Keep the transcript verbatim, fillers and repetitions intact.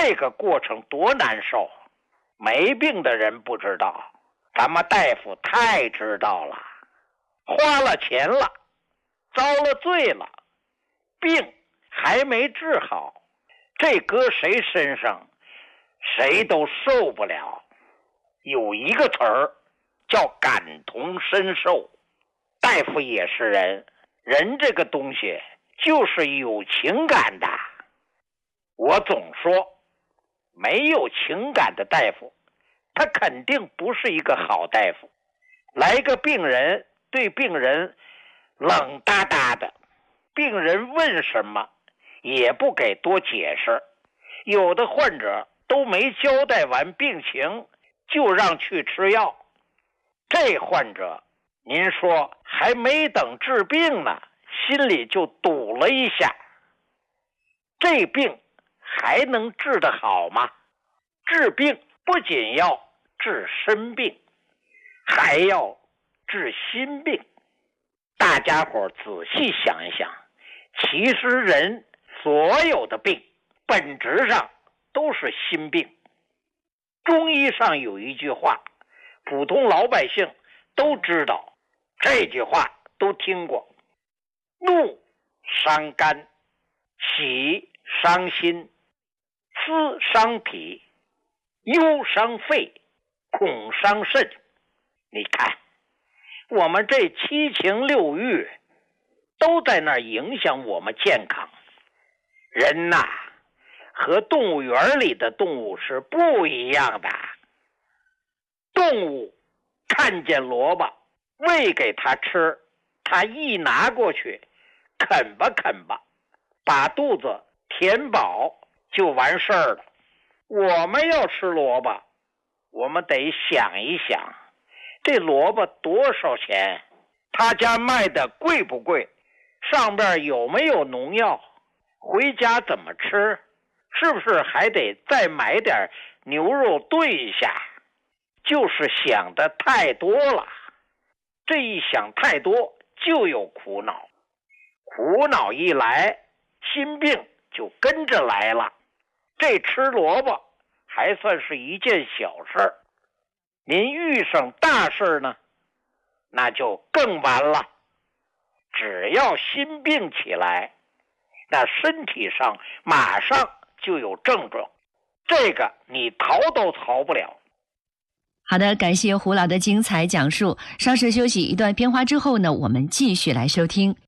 这个过程多难受，没病的人不知道，咱们大夫太知道了。花了钱了，遭了罪了，病还没治好，这搁谁身上谁都受不了。有一个词儿叫感同身受，大夫也是人，人这个东西就是有情感的。我总说没有情感的大夫，他肯定不是一个好大夫。来个病人，对病人冷哒哒的，病人问什么也不给多解释，有的患者都没交代完病情就让去吃药。这患者您说还没等治病呢，心里就堵了一下，这病还能治得好吗？治病不仅要治身病，还要治心病。大家伙仔细想一想，其实人所有的病本质上都是心病。中医上有一句话，普通老百姓都知道，这句话都听过：怒伤肝，喜伤心，思伤脾，忧伤肺，恐伤肾。你看我们这七情六欲都在那儿影响我们健康。人呐，和动物园里的动物是不一样的。动物看见萝卜喂给它吃，它一拿过去啃吧啃吧，把肚子填饱就完事儿了。我们要吃萝卜，我们得想一想，这萝卜多少钱？他家卖的贵不贵？上边有没有农药？回家怎么吃？是不是还得再买点牛肉炖一下？就是想的太多了，这一想太多就有苦恼，苦恼一来，心病就跟着来了。这吃萝卜还算是一件小事儿，您遇上大事呢，那就更完了。只要心病起来，那身体上马上就有症状，这个你逃都逃不了。 好的，感谢胡老的精彩讲述。稍事休息一段片花之后呢，我们继续来收听。